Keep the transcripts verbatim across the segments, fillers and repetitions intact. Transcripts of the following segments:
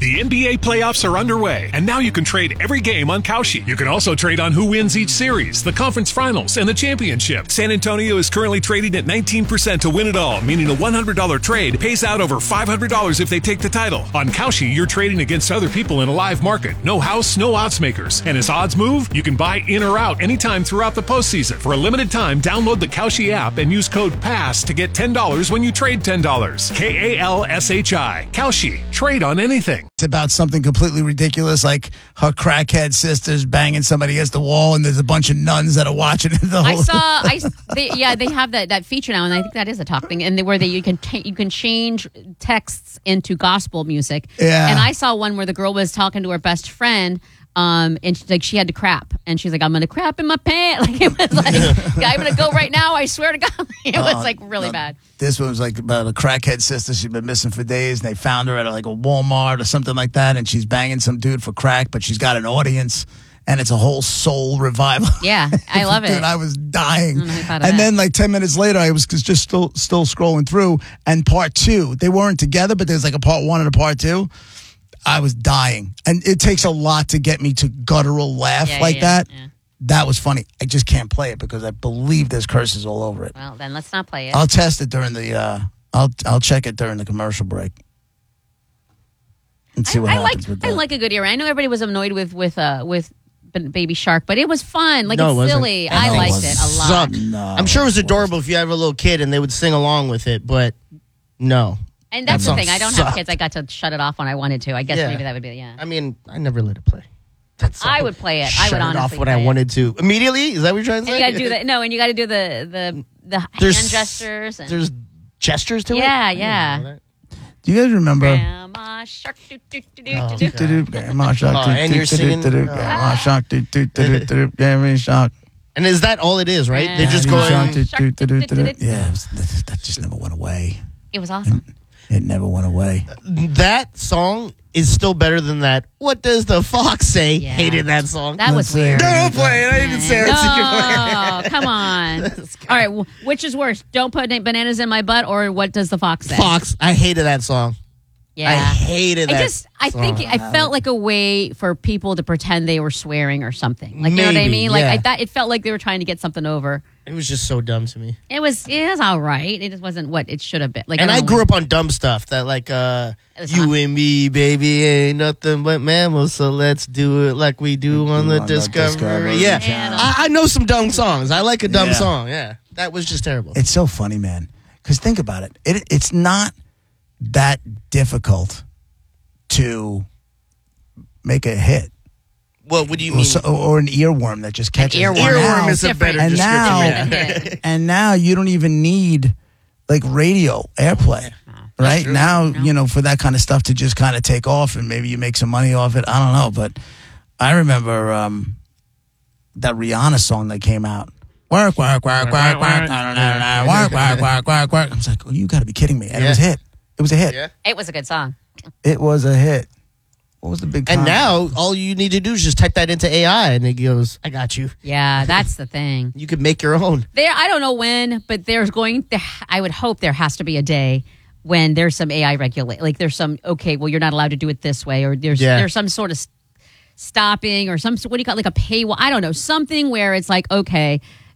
The N B A playoffs are underway, and now you can trade every game on Kalshi. You can also trade on who wins each series, the conference finals, and the championship. San Antonio is currently trading at nineteen percent to win it all, meaning a one hundred dollars trade pays out over five hundred dollars if they take the title. On Kalshi, you're trading against other people in a live market. No house, no odds makers. And as odds move, you can buy in or out anytime throughout the postseason. For a limited time, download the Kalshi app and use code PASS to get ten dollars when you trade ten dollars. K A L S H I. Kalshi. Trade on anything. It's about something completely ridiculous, like her crackhead sisters banging somebody against the wall, and there's a bunch of nuns that are watching it. The whole I saw, I they, yeah, they have that, that feature now, and I think that is a talk thing, and they, where they you can ta- you can change texts into gospel music. Yeah. And I saw one where the girl was talking to her best friend. Um, and she, like she had to crap, and she's like, "I'm gonna crap in my pants." Like it was like, "I'm gonna go right now." I swear to God, it was like really uh, bad. This one was like about a crackhead sister. She'd been missing for days, and they found her at like a Walmart or something like that, and she's banging some dude for crack, but she's got an audience, and it's a whole soul revival. Yeah, I love it. Dude, I was dying. I don't know who thought of and that. then like ten minutes later, I was just still still scrolling through, and part two, they weren't together, but there's like a part one and a part two. I was dying. And it takes a lot to get me to guttural laugh Yeah, like yeah, that. yeah. That was funny. I just can't play it because I believe there's curses all over it. Well, then let's not play it. I'll test it during the, uh, I'll I'll check it during the commercial break. And see what I, I happens like with I that. like a good era. I know everybody was annoyed with with uh with Baby Shark, but it was fun. Like No, it it's wasn't. silly. No, I it liked wasn't. it a lot. Sucked. No, I'm sure it was it adorable if you had a little kid and they would sing along with it, but no. And that's That the song thing. I don't sucked. have kids. I got to shut it off when I wanted to. I guess Yeah. maybe that would be yeah. I mean, I never let it play. That's I would play it. I would Shut it honestly off when play I it. wanted to. Immediately? Is that what you're trying to And say? you got to do the no, and you got to do the the the hand There's- gestures. And, There's gestures to it? Yeah, I didn't yeah. know that. Do you guys remember? Grandma Shark. Do, do, do, do, Oh, do, do. God. Do-do-do, Grandma Shark, Oh, and do-do-do, you're singing- do-do-do, Grandma Shark, do-do-do-do-do, Grandma Shark. And is that all it is, right? Yeah. They're just Grandma going. Shark, Shark, do-do-do-do-do. Yeah, it was- that that just never went away. It was awesome. It never went away. That song is still better than that. What does the fox say? Yeah. Hated that song. That was Let's see. weird. Don't play it. I didn't say it. No, come on. All right, wh- which is worse? Don't put bananas in my butt, or what does the fox say? Fox. I hated that song. Yeah. I hated I that. just, I think song. I felt like a way for people to pretend they were swearing or something. Like, you know what I Maybe, mean? Like, yeah. I thought it felt like they were trying to get something over. It was just so dumb to me. It was, it was all right. It just wasn't what it should have been. Like, And I don't grew know. up on dumb stuff that like uh It was you hot. and me, baby, ain't nothing but mammals, so let's do it like we do on the on the Discovery. Discovery Yeah. Channel. I, I know some dumb songs. I like a dumb Yeah. song. Yeah. That was just terrible. It's so funny, man. Because think about it. it. It's not that difficult to make a hit. What would you Or, mean? so, or an earworm that just catches. earworm. And now- Earworm is a different. better and description. now, yeah. Different hit. and now you don't even need like radio airplay, right? true. Now, No. you know, for that kind of stuff to just kind of take off and maybe you make some money off it. I don't know, but I remember um, that Rihanna song that came out. Work, work, work, work, work, work, work, work, work, work, work. I was like, oh, you got to be kidding me! And it was a Yeah. hit. It was a hit. Yeah. It was a good song. It was a hit. What was the big? And comment? now all you need to do is just type that into A I and it goes, I got you. Yeah, that's the thing. You could make your own. There, I don't know when, but there's going. There, I would hope there has to be a day when there's some A I regulate. Like there's some okay, well you're not allowed to do it this way, or there's Yeah. there's some sort of s- stopping or some what do you call it, like a paywall? I don't know, something where it's like okay,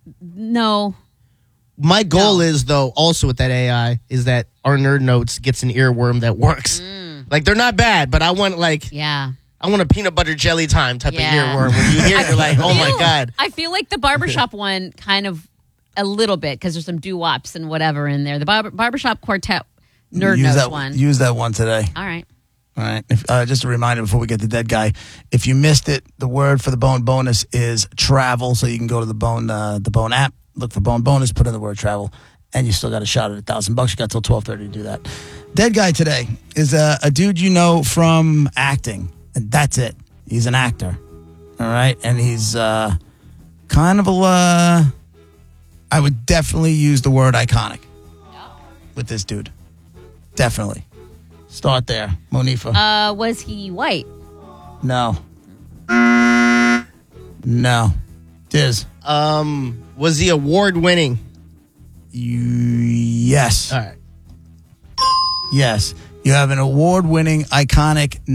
no, My goal No. is though also with that A I is that our Nerd Notes gets an earworm that works. Like they're not bad, but I want like yeah. I want a peanut butter jelly time type Yeah. of earworm where you hear it, you're like, oh my feel- god. I feel like the barbershop one kind of a little bit because there's some doo-wops and whatever in there. The bar- barbershop quartet nerd use notes that one. Use that one today. All right. All right. If, uh, just a reminder before we get to Dead Guy, if you missed it, the word for the Bone bonus is travel. So you can go to the Bone uh, the Bone app, look for Bone bonus, put in the word travel, and you still got a shot at a thousand bucks. You got till twelve thirty to do that. Dead Guy today is a, a dude you know from acting, and that's it. He's an actor. All right, and he's uh, kind of a. Uh, I would definitely use the word iconic with this dude. Definitely. Start there, Monifa. Uh, was he white? No. No. Diz. Um was he award winning? You, yes. All right. Yes. You have an award winning, iconic